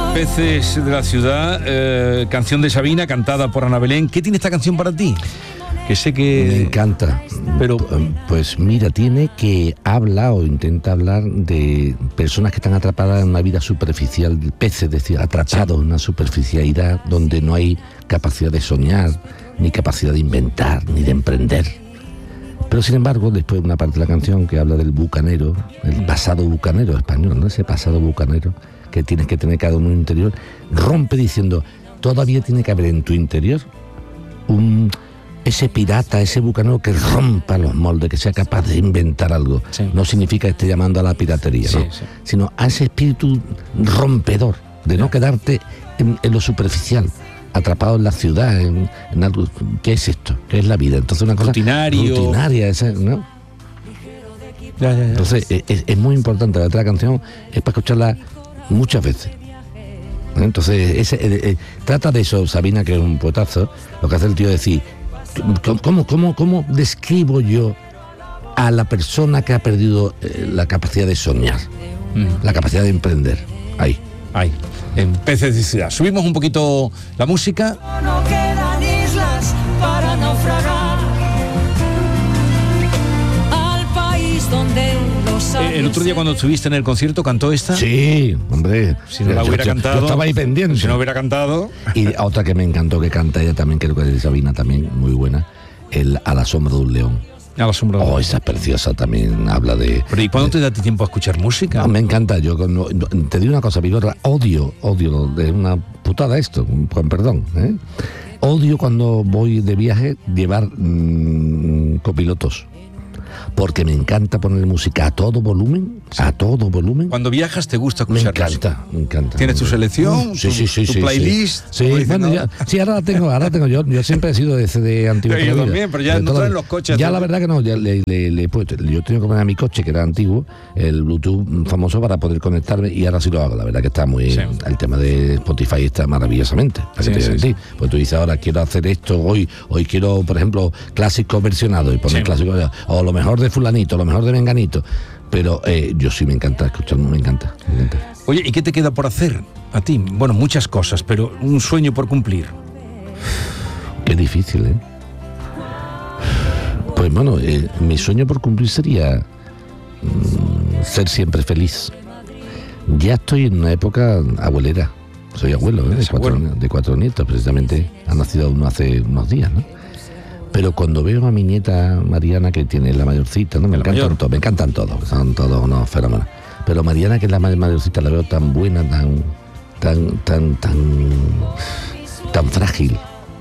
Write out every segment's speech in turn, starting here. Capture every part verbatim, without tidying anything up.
Peces de la ciudad, eh, canción de Sabina, cantada por Ana Belén. ¿Qué tiene esta canción para ti? Que sé que... Me encanta. Pero... Pues mira, tiene que habla o intenta hablar de personas que están atrapadas en una vida superficial, peces, es decir, atrapados en una superficialidad donde no hay capacidad de soñar, ni capacidad de inventar, ni de emprender. Pero sin embargo, después una parte de la canción que habla del bucanero, el pasado bucanero español, ¿no? Ese pasado bucanero que tienes que tener cada uno en un interior, rompe diciendo, todavía tiene que haber en tu interior un, ese pirata, ese bucanero que rompa los moldes, que sea capaz de inventar algo. Sí. No significa que esté llamando a la piratería, sí, ¿no? Sí. Sino a ese espíritu rompedor, de no quedarte en, en lo superficial, atrapado en la ciudad, en, en algo. ¿Qué es esto? ¿Qué es la vida? Entonces una cosa rutinario, rutinaria, esa, ¿no? Ya, ya, ya. Entonces es, es muy importante. La otra canción es para escucharla muchas veces. Entonces ese, eh, eh, trata de eso. Sabina, que es un poetazo, lo que hace el tío es decir, ¿cómo, cómo, cómo describo yo a la persona que ha perdido eh, la capacidad de soñar, mm. la capacidad de emprender? Ahí. Ahí, en Peces de Ciudad. Subimos un poquito la música. No quedan islas para naufragar al país donde los eh, el otro día cuando estuviste en el concierto cantó esta. Sí, hombre. Si no la hubiera yo, cantado. Yo estaba ahí pendiente. Si no hubiera cantado. Y otra que me encantó que canta ella también, creo que es de Sabina también, muy buena, el A la sombra de un león. A la sombra de un león. Oh, esa es preciosa también, habla de... Pero ¿y cuándo de, te da tiempo a escuchar música? No, me encanta, yo no, te digo una cosa, Vigorra, odio, odio, de una putada esto, con perdón, ¿eh? Odio cuando voy de viaje llevar mmm, copilotos. Porque me encanta poner música a todo volumen, sí. a todo volumen. Cuando viajas te gusta escuchar música. Me encanta, música. me encanta. ¿Tienes tu selección? Sí, tu, sí, sí, tu sí, playlist. Sí, sí. Bueno, ya, sí, ahora la tengo, ahora la tengo yo. Yo siempre he sido de C D antiguo. Yo también, pero ya de no traen los coches. Ya la verdad que no, ya le, le, le he puesto. Yo tengo que poner a mi coche, que era antiguo, el Bluetooth famoso para poder conectarme, y ahora sí lo hago. La verdad que está muy... Sí. El tema de Spotify está maravillosamente. Sí, sí, sí. Pues tú dices, ahora quiero hacer esto, hoy hoy quiero, por ejemplo, clásicos versionados, y poner sí. clásicos, o lo mejor de fulanito, lo mejor de menganito. Pero eh, yo sí me encanta escucharlo, me encanta, me encanta. Oye, ¿y qué te queda por hacer a ti? Bueno, muchas cosas, pero un sueño por cumplir. Qué difícil, ¿eh? Pues bueno, eh, mi sueño por cumplir sería mmm, ser siempre feliz. Ya estoy en una época abuelera. Soy abuelo, ¿eh? de, cuatro, abuelo. de cuatro nietos, precisamente. Ha nacido uno hace unos días, ¿no? Pero cuando veo a mi nieta Mariana, que tiene la mayorcita, ¿no? Me encantan todos, me encantan todos, son todos unos fenómenos. Pero Mariana, que es la mayorcita, la veo tan buena, tan, tan, tan, tan, tan frágil.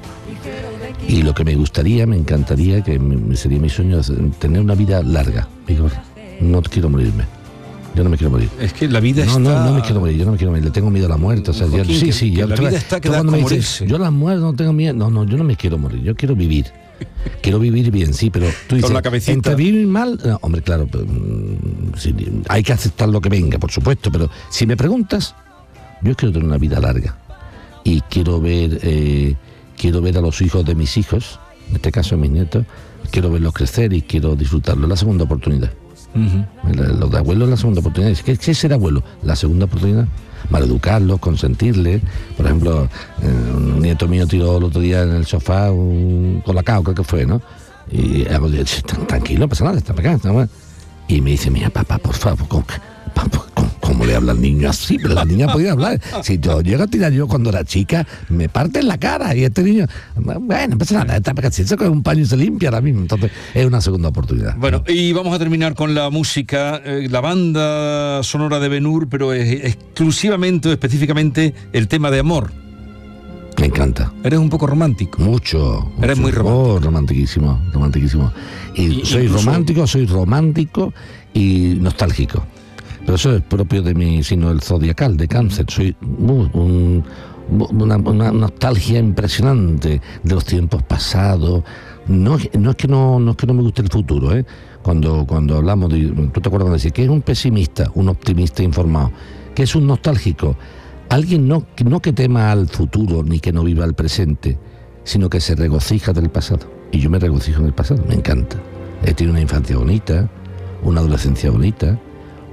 Y lo que me gustaría, me encantaría, que me, sería mi sueño, tener una vida larga. Digo, no quiero morirme. Yo no me quiero morir. Es que la vida no, está... No, no me quiero morir, yo no me quiero morir, le tengo miedo a la muerte. O sea, Joaquín, yo, sí, que, sí. Que yo, la vida está que da como morirse. Yo la muerte no tengo miedo. No, no, yo no me quiero morir, yo quiero vivir. Quiero vivir bien, sí, pero tú dices, con la cabecita. Entre vivir mal, no, hombre, claro, pues, sí, hay que aceptar lo que venga, por supuesto, pero si me preguntas, yo quiero tener una vida larga y quiero ver, eh, quiero ver a los hijos de mis hijos, en este caso mis nietos, quiero verlos crecer y quiero disfrutarlo. La segunda oportunidad. Uh-huh. Los de abuelos, la segunda oportunidad. ¿Qué es ser abuelo? La segunda oportunidad. Maleducarlos, consentirles. Por ejemplo, eh, un nieto mío tiró el otro día en el sofá un colacao, creo que fue, ¿no? Y hago, tranquilo, no pasa nada, está para acá. Y me dice, mira, papá, por favor, ¿cómo, cómo, cómo le habla al niño así? Pero la niña podía hablar. Si yo llego a tirar yo cuando era chica, me parte en la cara. Y este niño, bueno, no pasa nada, está para acá. Si eso con un paño se limpia ahora mismo. Entonces, es una segunda oportunidad. Bueno, y vamos a terminar con la música, eh, la banda sonora de Ben-Hur, pero es exclusivamente o específicamente el tema de amor. Me encanta. Eres un poco romántico. Mucho. Eres mucho. muy romántico. Oh, romantiquísimo, romantiquísimo. Y, y soy incluso... romántico, soy romántico y nostálgico. Pero eso es propio de mi signo del zodiacal, de Cáncer. Soy muy, un, una, una nostalgia impresionante de los tiempos pasados. No, no, es que no, no es que no me guste el futuro, ¿eh? Cuando, cuando hablamos de... ¿Tú te acuerdas cuando decía que es un pesimista, un optimista informado? Que es un nostálgico. Alguien no, no que tema al futuro ni que no viva el presente, sino que se regocija del pasado. Y yo me regocijo en el pasado, me encanta. He tenido una infancia bonita, una adolescencia bonita,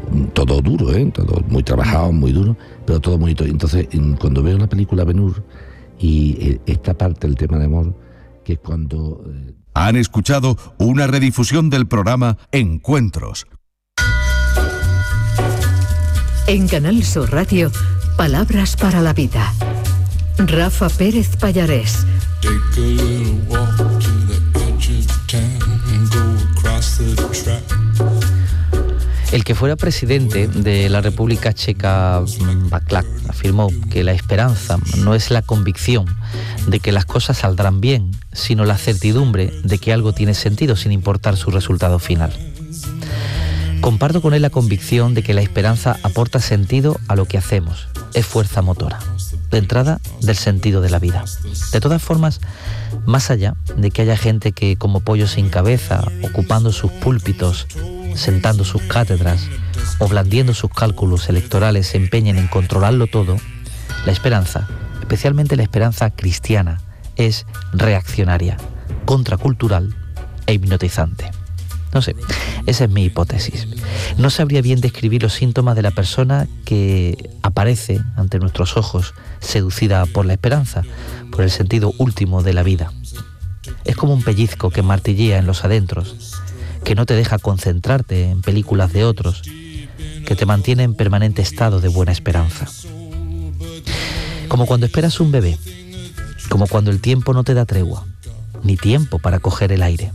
todo duro, ¿eh? Todo muy trabajado, muy duro, pero todo bonito. Entonces, cuando veo la película Ben-Hur y esta parte del tema de amor, que es cuando... Eh... Han escuchado una redifusión del programa Encuentros. En Canal Sur Radio, Palabras para la Vida. Rafa Pérez Pallarés. El que fuera presidente de la República Checa, Václav, afirmó que la esperanza no es la convicción de que las cosas saldrán bien, sino la certidumbre de que algo tiene sentido sin importar su resultado final. Comparto con él la convicción de que la esperanza aporta sentido a lo que hacemos, es fuerza motora, de entrada del sentido de la vida. De todas formas, más allá de que haya gente que como pollo sin cabeza, ocupando sus púlpitos, sentando sus cátedras o blandiendo sus cálculos electorales se empeñen en controlarlo todo, la esperanza, especialmente la esperanza cristiana, es reaccionaria, contracultural e hipnotizante. No sé, esa es mi hipótesis. No sabría bien describir los síntomas de la persona que aparece ante nuestros ojos seducida por la esperanza, por el sentido último de la vida. Es como un pellizco que martillea en los adentros, que no te deja concentrarte en películas de otros, que te mantiene en permanente estado de buena esperanza. Como cuando esperas un bebé, como cuando el tiempo no te da tregua, ni tiempo para coger el aire.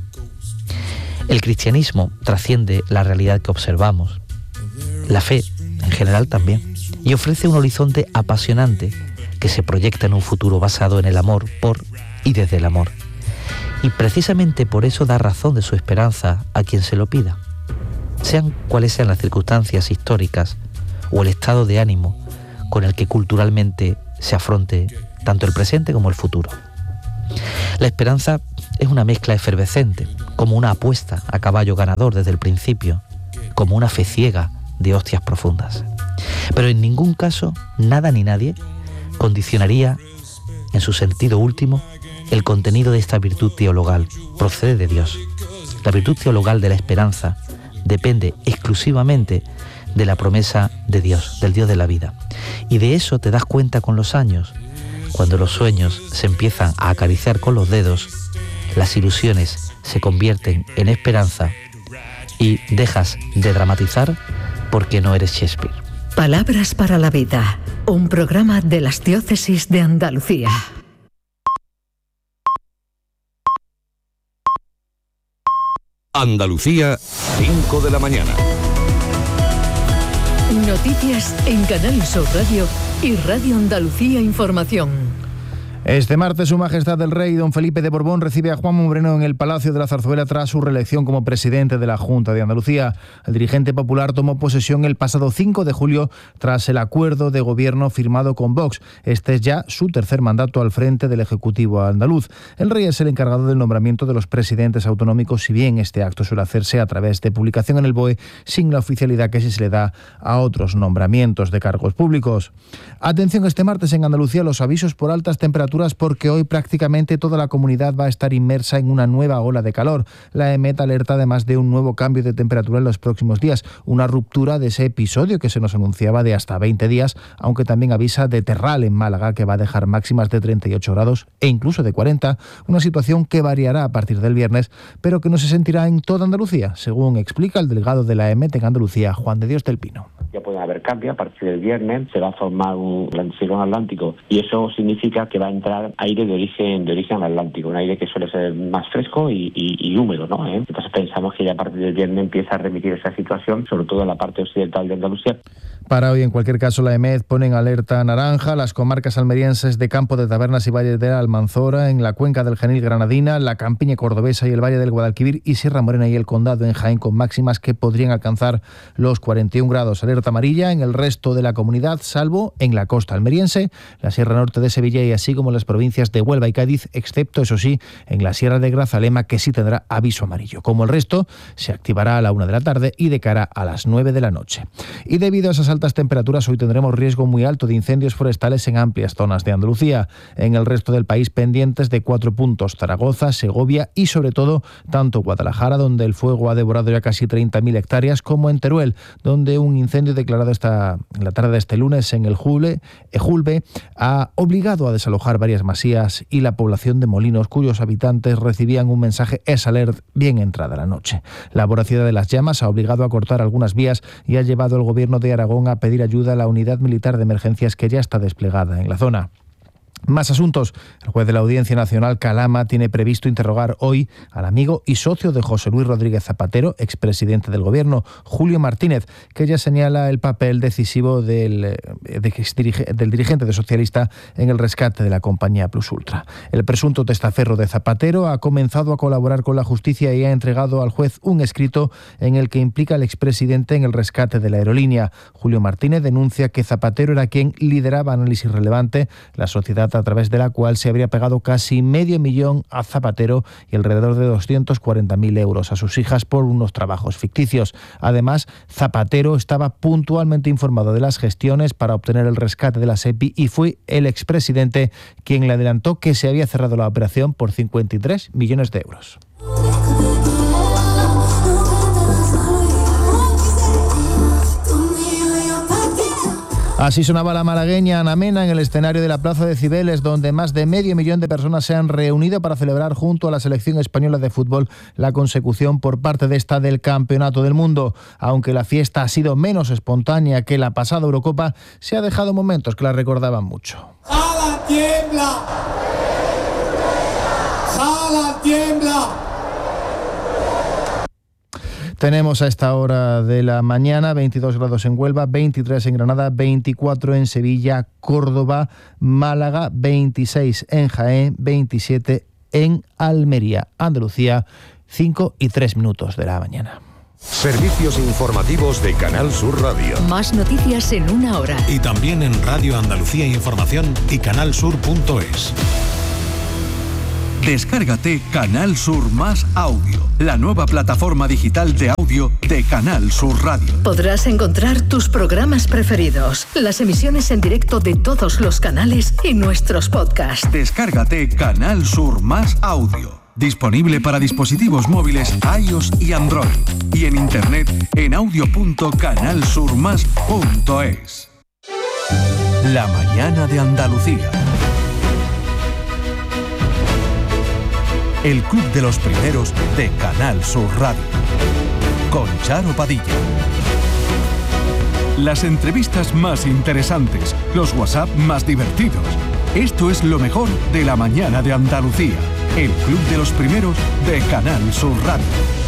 El cristianismo trasciende la realidad que observamos, la fe en general también, y ofrece un horizonte apasionante que se proyecta en un futuro basado en el amor por y desde el amor. Y precisamente por eso da razón de su esperanza a quien se lo pida. Sean cuales sean las circunstancias históricas o el estado de ánimo con el que culturalmente se afronte tanto el presente como el futuro. La esperanza es una mezcla efervescente, como una apuesta a caballo ganador desde el principio, como una fe ciega de hostias profundas. Pero en ningún caso, nada ni nadie condicionaría, en su sentido último, el contenido de esta virtud teologal. Procede de Dios. La virtud teologal de la esperanza depende exclusivamente de la promesa de Dios, del Dios de la vida. Y de eso te das cuenta con los años, cuando los sueños se empiezan a acariciar con los dedos, las ilusiones se convierten en esperanza y dejas de dramatizar porque no eres Shakespeare. Palabras para la Vida, un programa de las diócesis de Andalucía. Andalucía, cinco de la mañana. Noticias en Canal Sur Radio y Radio Andalucía Información. Este martes, Su Majestad el Rey Don Felipe de Borbón recibe a Juan Moreno en el Palacio de la Zarzuela tras su reelección como presidente de la Junta de Andalucía. El dirigente popular tomó posesión el pasado cinco de julio tras el acuerdo de gobierno firmado con Vox. Este es ya su tercer mandato al frente del Ejecutivo andaluz. El Rey es el encargado del nombramiento de los presidentes autonómicos, si bien este acto suele hacerse a través de publicación en el B O E sin la oficialidad que sí se le da a otros nombramientos de cargos públicos. Atención este martes en Andalucía los avisos por altas temperaturas porque hoy prácticamente toda la comunidad va a estar inmersa en una nueva ola de calor. La EMET alerta además de un nuevo cambio de temperatura en los próximos días, una ruptura de ese episodio que se nos anunciaba de hasta veinte días, aunque también avisa de terral en Málaga, que va a dejar máximas de treinta y ocho grados e incluso de cuarenta, una situación que variará a partir del viernes, pero que no se sentirá en toda Andalucía, según explica el delegado de la EMET en Andalucía, Juan de Dios del Pino. Ya puede haber cambio, a partir del viernes se va a formar un anticiclón atlántico y eso significa que va a entrar aire de origen de origen atlántico, un aire que suele ser más fresco y, y, y húmedo, ¿no? ¿Eh? Entonces pensamos que ya a partir del viernes empieza a remitir esa situación, sobre todo en la parte occidental de Andalucía. Para hoy, en cualquier caso, la EMET pone en alerta naranja las comarcas almerienses de Campo de Tabernas y Valle de la Almanzora, en la cuenca del Genil Granadina, la Campiña Cordobesa y el Valle del Guadalquivir y Sierra Morena y el Condado en Jaén, con máximas que podrían alcanzar los cuarenta y un grados. Alerta amarilla en el resto de la comunidad, salvo en la costa almeriense, la Sierra Norte de Sevilla y así como en las provincias de Huelva y Cádiz, excepto, eso sí, en la Sierra de Grazalema, que sí tendrá aviso amarillo. Como el resto, se activará a la una de la tarde y de cara a las nueve de la noche. Y debido a esas altas altas temperaturas, hoy tendremos riesgo muy alto de incendios forestales en amplias zonas de Andalucía. En el resto del país, pendientes de cuatro puntos: Zaragoza, Segovia y sobre todo tanto Guadalajara, donde el fuego ha devorado ya casi treinta mil hectáreas, como en Teruel, donde un incendio declarado esta, en la tarde de este lunes en el Julbe, Ejulbe ha obligado a desalojar varias masías y la población de Molinos, cuyos habitantes recibían un mensaje S Alert bien entrada la noche. La voracidad de las llamas ha obligado a cortar algunas vías y ha llevado al Gobierno de Aragón a pedir ayuda a la unidad militar de emergencias que ya está desplegada en la zona. Más asuntos. El juez de la Audiencia Nacional, Calama, tiene previsto interrogar hoy al amigo y socio de José Luis Rodríguez Zapatero, expresidente del Gobierno, Julio Martínez, que ya señala el papel decisivo del, de, del dirigente de socialista en el rescate de la compañía Plus Ultra. El presunto testaferro de Zapatero ha comenzado a colaborar con la justicia y ha entregado al juez un escrito en el que implica al expresidente en el rescate de la aerolínea. Julio Martínez denuncia que Zapatero era quien lideraba Análisis Relevante, la sociedad a través de la cual se habría pagado casi medio millón a Zapatero y alrededor de doscientos cuarenta mil euros a sus hijas por unos trabajos ficticios. Además, Zapatero estaba puntualmente informado de las gestiones para obtener el rescate de la SEPI y fue el expresidente quien le adelantó que se había cerrado la operación por cincuenta y tres millones de euros. Así sonaba la malagueña Ana Mena en el escenario de la Plaza de Cibeles, donde más de medio millón de personas se han reunido para celebrar junto a la selección española de fútbol la consecución por parte de esta del Campeonato del Mundo. Aunque la fiesta ha sido menos espontánea que la pasada Eurocopa, se ha dejado momentos que la recordaban mucho. ¡Jala, tiembla! ¡Jala, tiembla! Tenemos a esta hora de la mañana veintidós grados en Huelva, veintitrés en Granada, veinticuatro en Sevilla, Córdoba, Málaga, veintiséis en Jaén, veintisiete en Almería. Andalucía, cinco y tres minutos de la mañana. Servicios informativos de Canal Sur Radio. Más noticias en una hora. Y también en Radio Andalucía Información y canal sur punto es. Descárgate Canal Sur Más Audio, la nueva plataforma digital de audio de Canal Sur Radio. Podrás encontrar tus programas preferidos, las emisiones en directo de todos los canales y nuestros podcasts. Descárgate Canal Sur Más Audio, disponible para dispositivos móviles iOS y Android, y en internet en audio punto canal sur más punto es. La mañana de Andalucía. El Club de los Primeros de Canal Sur Radio. Con Charo Padilla. Las entrevistas más interesantes, los WhatsApp más divertidos. Esto es lo mejor de la mañana de Andalucía. El Club de los Primeros de Canal Sur Radio.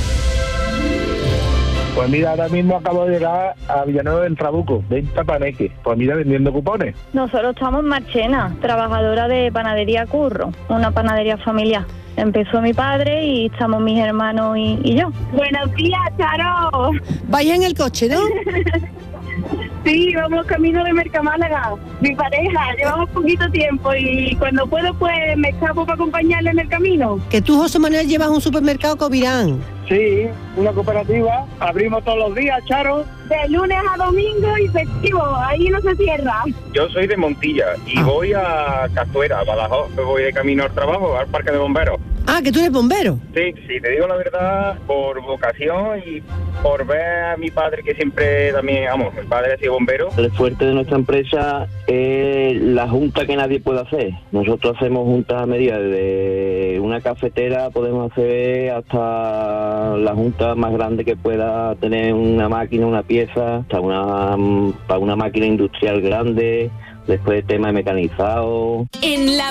Pues mira, ahora mismo acabo de llegar a Villanueva del Trabuco, venta Paneque. Pues mira, vendiendo cupones. Nosotros estamos en Marchena, trabajadora de Panadería Curro, una panadería familiar. Empezó mi padre y estamos mis hermanos y, y yo. Buenos días, Charo. Vaya en el coche, ¿no? Sí, vamos camino de Mercamálaga. Mi pareja, llevamos poquito tiempo y cuando puedo pues me escapo para acompañarle en el camino. Que tú, José Manuel, llevas un supermercado Covirán. Sí, una cooperativa. Abrimos todos los días, Charo. De lunes a domingo y festivo, ahí no se cierra. Yo soy de Montilla y ah. voy a Castuera, a Badajoz. Voy de camino al trabajo, al parque de bomberos. Ah, que tú eres bombero. Sí, sí, te digo la verdad, por vocación y por ver a mi padre que siempre también, vamos, mi padre ha sido bombero. El fuerte de nuestra empresa es la junta que nadie puede hacer. Nosotros hacemos juntas a medida, de una cafetera podemos hacer hasta la junta más grande que pueda tener una máquina, una pieza, hasta una, para una máquina industrial grande, después tema de mecanizado. En la